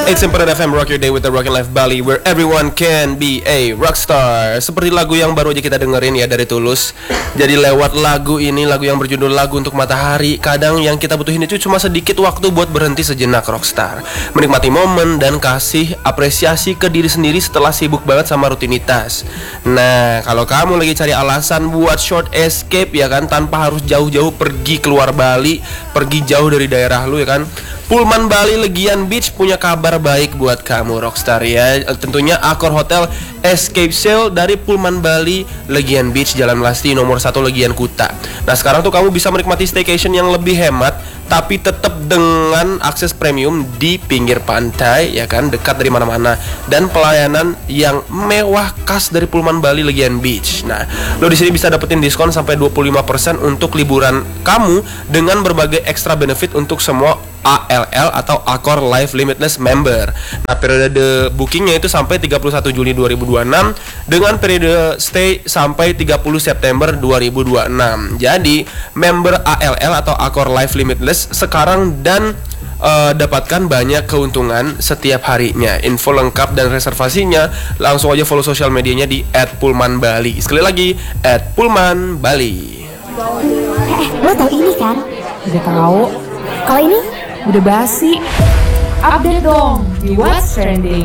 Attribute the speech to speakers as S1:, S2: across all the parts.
S1: It's Important FM, rock your day with the Rockin' Life Bali, where everyone can be a rockstar. Seperti lagu yang baru aja kita dengerin ya dari Tulus. Jadi lewat lagu ini, lagu yang berjudul Lagu Untuk Matahari, kadang yang kita butuhin itu cuma sedikit waktu buat berhenti sejenak rockstar, menikmati momen dan kasih apresiasi ke diri sendiri setelah sibuk banget sama rutinitas. Nah, kalau kamu lagi cari alasan buat short escape ya kan, tanpa harus jauh-jauh pergi keluar Bali, pergi jauh dari daerah lu ya kan, Pullman Bali Legian Beach punya kabar baik buat kamu rockstar ya. Tentunya Accor Hotel Escape Sale dari Pullman Bali Legian Beach, Jalan Melasti nomor 1 Legian Kuta. Nah sekarang tuh kamu bisa menikmati staycation yang lebih hemat, tapi tetap dengan akses premium di pinggir pantai ya kan, dekat dari mana-mana, dan pelayanan yang mewah khas dari Pullman Bali Legian Beach. Nah, lo di sini bisa dapetin diskon sampai 25% untuk liburan kamu dengan berbagai extra benefit untuk semua ALL atau Accor Life Limitless member. Nah, periode bookingnya itu sampai 31 Juli 2026 dengan periode stay sampai 30 September 2026. Jadi, member ALL atau Accor Life Limitless sekarang dan dapatkan banyak keuntungan setiap harinya. Info lengkap dan reservasinya langsung aja follow sosial medianya di @pullmanbali. Sekali lagi @pullmanbali.
S2: Lo tau ini kan?
S3: Udah tahu.
S2: Kalau ini
S3: Udah basi. Update dong di What's Trending.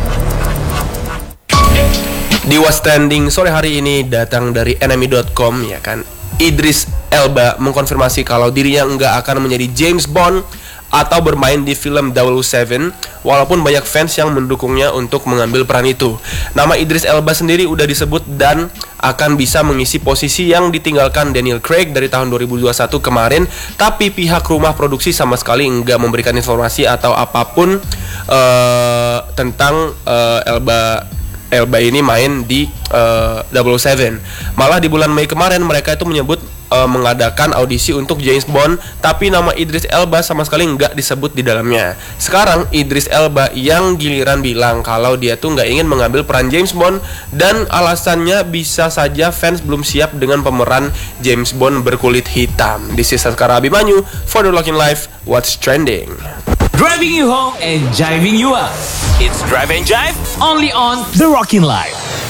S1: Di What's Trending sore hari ini datang dari enemy.com ya kan. Idris Elba mengkonfirmasi kalau dirinya enggak akan menjadi James Bond atau bermain di film 007, walaupun banyak fans yang mendukungnya untuk mengambil peran itu. Nama Idris Elba sendiri udah disebut dan akan bisa mengisi posisi yang ditinggalkan Daniel Craig dari tahun 2021 kemarin, tapi pihak rumah produksi sama sekali enggak memberikan informasi atau apapun tentang Elba ini main di 007. Malah di bulan Mei kemarin mereka itu menyebut mengadakan audisi untuk James Bond, tapi nama Idris Elba sama sekali nggak disebut di dalamnya. Sekarang Idris Elba yang giliran bilang kalau dia tuh nggak ingin mengambil peran James Bond, dan alasannya bisa saja fans belum siap dengan pemeran James Bond berkulit hitam. This is Saskara Abimanyu for the Rockin' Life What's Trending.
S4: Driving you home and jiving you up. It's Drive and Jive only on The Rockin' Life.